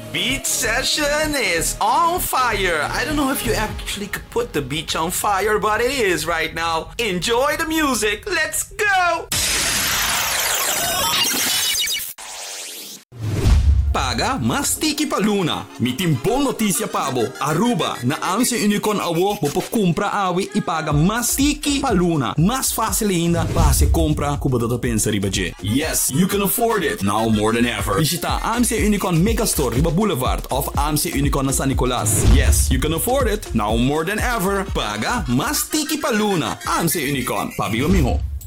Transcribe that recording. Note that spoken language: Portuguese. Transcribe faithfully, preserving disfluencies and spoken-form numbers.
beach session is on fire. I don't know if you actually could put the beach on fire, but it is right now. Enjoy the music. Let's go! Paga mas tiki pa Luna. Mitimpong notisya pabo. Aruba na ang si Unicorn awo mo po kumpra awi ipaga mas tiki pa Luna. Mas fácil ainda para se compra kubado to pensa riba je. Yes, you can afford it now more than ever. Visita A M C Unicorn Megastore Riba Boulevard of A M C Unicorn na San Nicolas. Yes, you can afford it now more than ever. Paga mas tiki pa Luna. A M C Unicorn. Pabiyo miho.